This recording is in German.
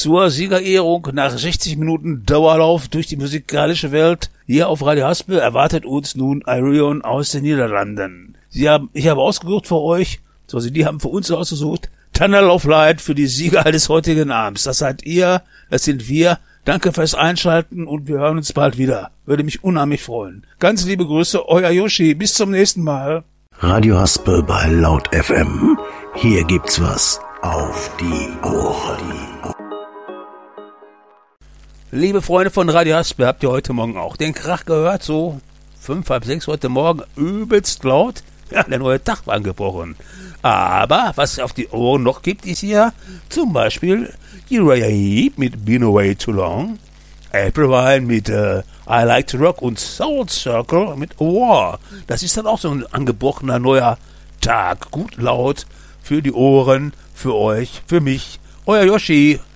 zur Siegerehrung nach 60 Minuten Dauerlauf durch die musikalische Welt. Hier auf Radio Haspel erwartet uns nun Ayreon aus den Niederlanden. Ich habe ausgesucht für euch, die haben für uns ausgesucht, Tunnel of Light für die Sieger des heutigen Abends. Das seid ihr, das sind wir. Danke fürs Einschalten und wir hören uns bald wieder. Würde mich unheimlich freuen. Ganz liebe Grüße, euer Yoshi. Bis zum nächsten Mal. Radio Haspel bei Laut FM. Hier gibt's was auf die Ohren. Liebe Freunde von Radio Haspel, habt ihr heute Morgen auch den Krach gehört? So 5, halb 6 heute Morgen, übelst laut. Ja, der neue Tag war angebrochen. Aber was es auf die Ohren noch gibt, ist hier zum Beispiel Uriah Heep mit Been Away Too Long, April Wine mit I Like to Rock und Soul Circle mit A War. Das ist dann auch so ein angebrochener neuer Tag. Gut laut für die Ohren, für euch, für mich. Euer Yoshi.